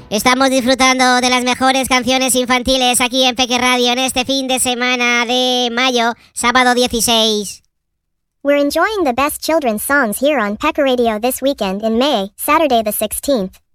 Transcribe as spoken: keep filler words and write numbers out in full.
Estamos disfrutando de las mejores canciones infantiles aquí en Peque Radio en este fin de semana de mayo, sábado dieciséis. We're enjoying the best children's songs here on Peque Radio this weekend in May, Saturday the sixteenth.